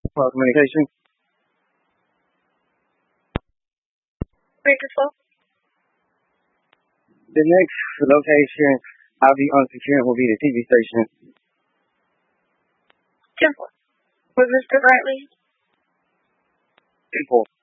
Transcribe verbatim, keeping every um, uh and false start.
Cloud communication. The next location I'll be on securing will be the T V station. Temple. With Mister Bradley? Temple.